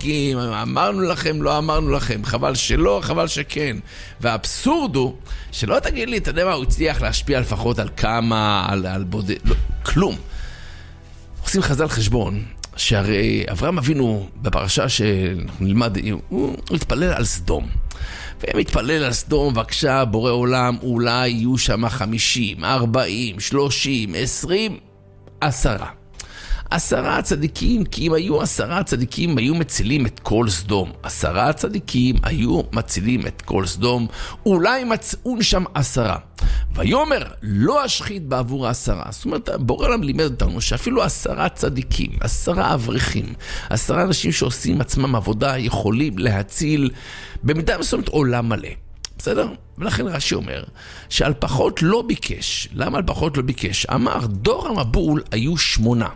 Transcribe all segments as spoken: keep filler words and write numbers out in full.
צדיקים, אמרנו לכם, לא אמרנו לכם, חבל שלא, חבל שכן. והאבסורד הוא, שלא תגיד לי, אתה יודע מה, הוא הצליח להשפיע לפחות על כמה, על, על בודד, לא, כלום. עושים חז"ל חשבון, שהרי אברהם אבינו בפרשה שנלמד, הוא, הוא התפלל על סדום. והם התפלל על סדום, בבקשה, בורא עולם, אולי יהיו שם חמישים, ארבעים, שלושים, עשרים, עשרה. עשרה צדיקים, כי אם היו עשרה צדיקים, היו מצילים את כל סדום. עשרה צדיקים היו מצילים את כל סדום, אולי מצאון שם עשרה. ויאמר, לא אשחית בעבור העשרה. זאת אומרת, בורא עולם לימד אותנו שאפילו עשרה צדיקים, עשרה אברכים, עשרה אנשים שעושים עצמם עבודה, יכולים להציל במידה מסוימת עולם מלא. בסדר? ולכן רש"י אומר שעל פחות לא ביקש. למה על פחות לא ביקש? אמר, דור המבול היו שמונה.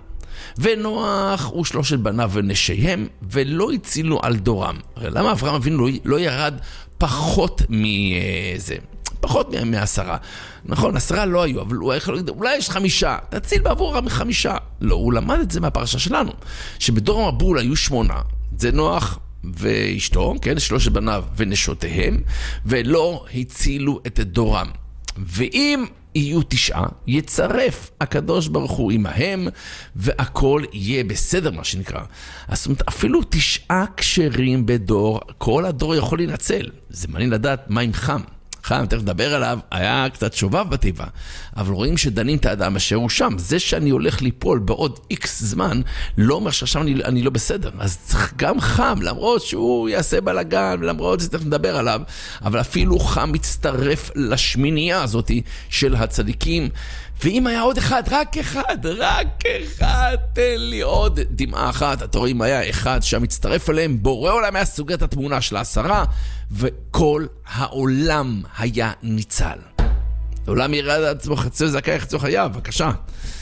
ונוח ושלושת בניו ונשיהם, ולא הצילו על דורם. הרי למה אברהם אבינו לא, לא ירד פחות מזה? פחות מעשרה. נכון, עשרה לא היו, אבל הוא יכול להגיד, אולי יש חמישה, תציל בעבור חמישה. לא, הוא למד את זה מהפרשה שלנו, שבדור המבול היו שמונה. זה נוח ואשתו, כן, שלושת בניו ונשותיהם, ולא הצילו את דורם. ואם יהיו תשעה, יצרף הקדוש ברוך הוא עמהם, והכל יהיה בסדר, מה שנקרא. זאת אומרת, אפילו תשעה כשרים בדור, כל הדור יכול להינצל. זה מעניין לדעת מה עם חם. חם, תכף נדבר עליו, היה קצת שובב בטבע, אבל רואים שדנים את האדם אשר הוא שם. זה שאני הולך ליפול בעוד איקס זמן, לא אומר שעכשיו אני, אני לא בסדר. אז צריך גם חם, למרות שהוא יעשה בלגן, למרות שתכף נדבר עליו, אבל אפילו חם מצטרף לשמינייה הזאת של הצדיקים. ואם היה עוד אחד, רק אחד, רק אחד, תן לי עוד דמעה אחת. אתה רואים, היה אחד שהמצטרף אליהם, בורא עולם היה סוגר את התמונה של העשרה, וכל העולם היה ניצל. העולם ירד עד עצמו חצי זכאי חצי חייו, בבקשה.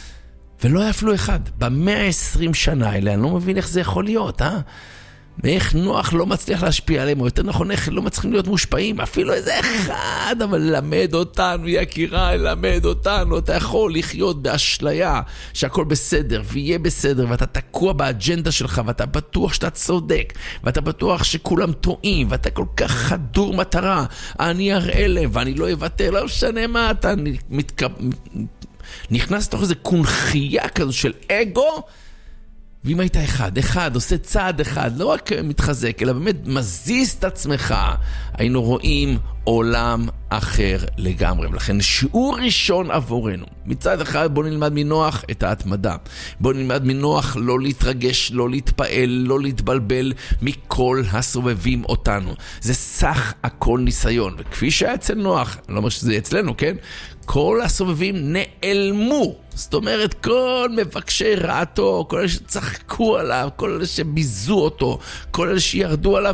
ולא היה אפילו אחד. במאה עשרים שנה האלה, אני לא מבין איך זה יכול להיות, אה? איך נוח לא מצליח להשפיע עליהם, או יותר נכון, איך לא מצליחים להיות מושפעים, אפילו איזה אחד, אבל למד אותנו, יקירה, למד אותנו, אתה יכול לחיות באשליה, שהכל בסדר, ויהיה בסדר, ואתה תקוע באג'נדה שלך, ואתה בטוח שאתה צודק, ואתה בטוח שכולם טועים, ואתה כל כך חדור מטרה, אני אראה להם, ואני לא אוותר, לא משנה מה, אתה מתק... נכנס לתוך איזה קונחייה כזו של אגו, ואם היית אחד, אחד, עושה צעד אחד, לא רק מתחזק, אלא באמת מזיז את עצמך, היינו רואים עולם אחר לגמרי. ולכן שיעור ראשון עבורנו. מצד אחד בוא נלמד מנוח את ההתמדה. בוא נלמד מנוח לא להתרגש, לא להתפעל, לא להתבלבל מכל הסובבים אותנו. זה סך הכל ניסיון. וכפי שהיה אצל נוח, אני לא אומר שזה אצלנו, כן? כל הסובבים נעלמו. זאת אומרת, כל מבקשי רעתו, כל אלה שצחקו עליו, כל אלה שביזו אותו, כל אלה שירדו עליו,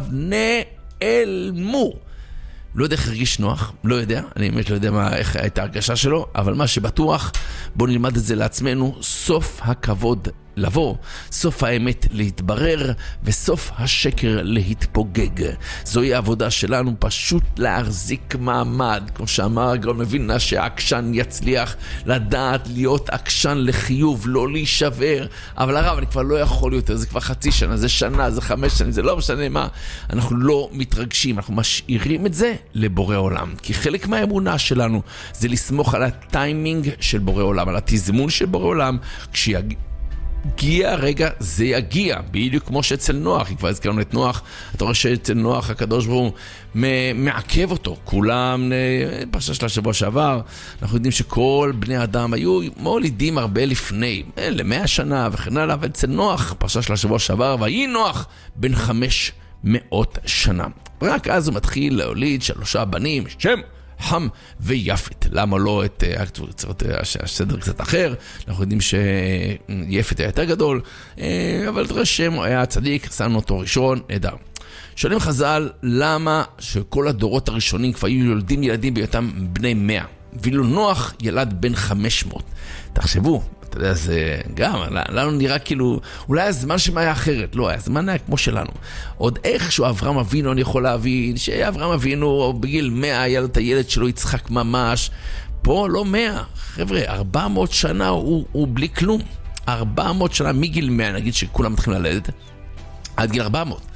נעלמו. לא יודע איך הרגיש נוח, לא יודע, אני באמת לא יודע מה, איך הייתה הרגשה שלו, אבל מה שבטוח, בוא נלמד את זה לעצמנו, סוף הכבוד לבוא, סוף האמת להתברר, וסוף השקר להתפוגג. זוהי העבודה שלנו, פשוט להחזיק מעמד, כמו שאמר הגאון מווילנה, שהעקשן יצליח לדעת להיות עקשן לחיוב, לא להישבר. אבל הרב, אני כבר לא יכול יותר, זה כבר חצי שנה, זה שנה, זה חמש שנים, זה לא משנה מה. אנחנו לא מתרגשים, אנחנו משאירים את זה לבורא עולם. כי חלק מהאמונה שלנו זה לסמוך על הטיימינג של בורא עולם, על התזמון של בורא עולם, כשיגיע הגיע הרגע, זה יגיע, בדיוק כמו שאצל נוח, כבר הזכרנו את נוח, אתה רואה שאצל נוח הקדוש ברוך הוא מעכב אותו, כולם, פרשה של השבוע שעבר, אנחנו יודעים שכל בני אדם היו מולידים הרבה לפני, למאה שנה וכן הלאה, אבל אצל נוח, פרשה של השבוע שעבר, ויהי נוח בן חמש מאות שנה. רק אז הוא מתחיל להוליד שלושה בנים, שם, חם ויפת. למה לא את הסדר קצת אחר? אנחנו יודעים שיפת היה יותר גדול, אבל תראה שם היה צדיק, שמנו אותו ראשון, נהדר. שואלים חז"ל, למה שכל הדורות הראשונים כבר היו יולדים ילדים בהיותם בני מאה, ואילו נוח ילד בן חמש מאות? תחשבו, אתה יודע, זה גם, לנו נראה כאילו, אולי הזמן שמה היה אחרת, לא, הזמן היה כמו שלנו. עוד איכשהו אברהם אבינו, אני יכול להבין, שאברהם אבינו בגיל מאה היה לו את הילד שלו יצחק ממש, פה לא מאה, חבר'ה, ארבע מאות שנה הוא, הוא בלי כלום. ארבע מאות שנה מגיל מאה, נגיד שכולם מתחילים ללדת, עד גיל ארבע מאות.